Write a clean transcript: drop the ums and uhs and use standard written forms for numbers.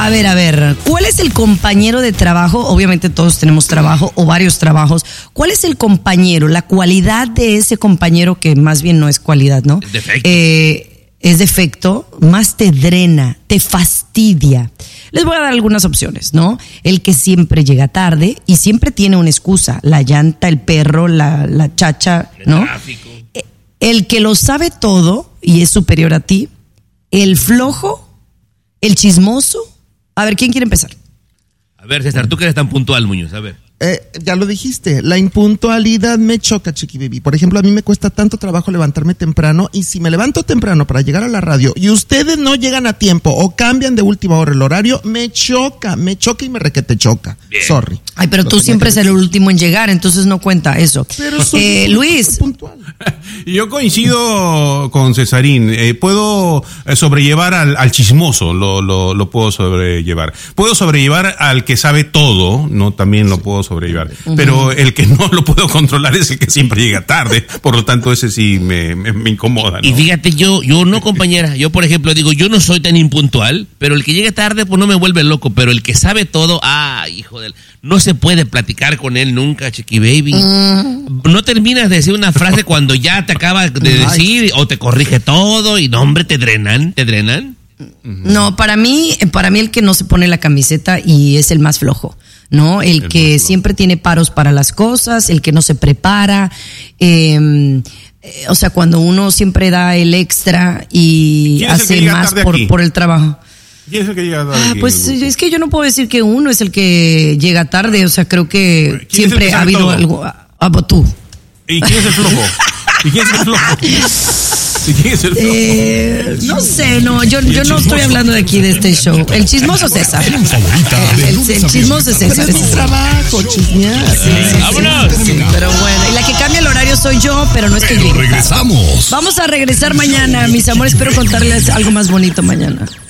A ver, ¿cuál es el compañero de trabajo? Obviamente todos tenemos trabajo o varios trabajos. ¿Cuál es el compañero, la cualidad de ese compañero que más bien no es cualidad, ¿no? Defecto. Es defecto, más te drena, te fastidia. Les voy a dar algunas opciones, ¿no? El que siempre llega tarde y siempre tiene una excusa. La llanta, el perro, la chacha, ¿no? El tráfico. El que lo sabe todo y es superior a ti. El flojo, el chismoso. A ver, ¿quién quiere empezar? A ver, César, tú que eres tan puntual, Muñoz, a ver. Ya lo dijiste, la impuntualidad me choca, Chiqui Baby. Por ejemplo, a mí me cuesta tanto trabajo levantarme temprano, y si me levanto temprano para llegar a la radio y ustedes no llegan a tiempo o cambian de última hora el horario, me choca y me requete choca. Bien. Sorry. Ay, pero tú siempre eres el último en llegar, entonces no cuenta eso. Pero soy Luis. puntual. Yo coincido con Cesarín. Puedo sobrellevar al chismoso, lo puedo sobrellevar. Puedo sobrellevar al que sabe todo, no, también lo puedo sobrellevar. Pero el que no lo puedo controlar es el que siempre llega tarde. Por lo tanto, ese sí me incomoda, ¿no? Y fíjate, yo no, compañera. Yo, por ejemplo, digo, yo no soy tan impuntual, pero el que llega tarde, pues no me vuelve loco. Pero el que sabe todo, hijo de... No se puede platicar con él nunca, Chiqui Baby. No terminas de decir una frase cuando ya te acaba de decir, o te corrige todo, y no, hombre, te drenan. No, para mí el que no se pone la camiseta y es el más flojo, ¿no? El que siempre tiene paros para las cosas, el que no se prepara, o sea, cuando uno siempre da el extra y hace más por el trabajo. ¿Quién es el que llega tarde? Pues es que yo no puedo decir que uno es el que llega tarde, o sea, creo que siempre ha habido algo. Tú. ¿Y quién es el flojo? No sé, yo no estoy hablando de aquí de este show. El chismoso César. El chismoso César. Es un trabajo, chismear. ¡Vámonos! Sí, pero bueno, y la que cambia el horario soy yo, pero no es que llegue. Regresamos. Vamos a regresar mañana, mis amores. Espero contarles algo más bonito mañana.